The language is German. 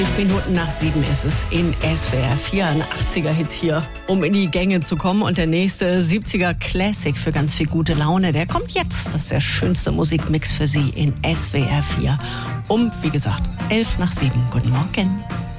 Minuten nach 7 ist es in SWR 4, ein 80er-Hit hier, um in die Gänge zu kommen. Und der nächste 70er-Classic für ganz viel gute Laune, der kommt jetzt. Das ist der schönste Musikmix für Sie in SWR 4. Wie gesagt, 11 nach 7. Guten Morgen.